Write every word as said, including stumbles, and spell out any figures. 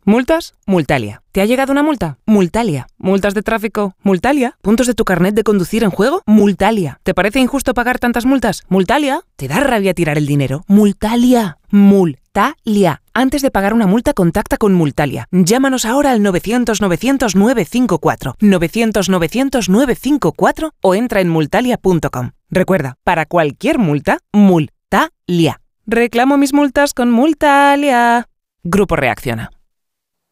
¿Multas? Multalia. ¿Te ha llegado una multa? Multalia. ¿Multas de tráfico? Multalia. ¿Puntos de tu carnet de conducir en juego? Multalia. ¿Te parece injusto pagar tantas multas? Multalia. ¿Te da rabia tirar el dinero? Multalia. Multalia. Antes de pagar una multa, contacta con Multalia. Llámanos ahora al novecientos novecientos nueve cinco cuatro, novecientos novecientos nueve cinco cuatro o entra en multalia punto com. Recuerda, para cualquier multa, Multalia. Reclamo mis multas con Multalia. Grupo Reacciona.